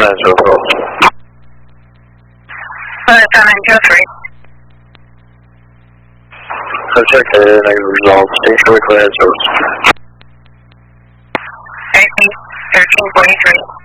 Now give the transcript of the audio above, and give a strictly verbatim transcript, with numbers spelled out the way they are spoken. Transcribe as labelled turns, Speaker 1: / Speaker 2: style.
Speaker 1: answer results.
Speaker 2: Uh, nine two three.
Speaker 1: I checked the negative results. Take short clear answers.
Speaker 2: I P thirteen forty-three.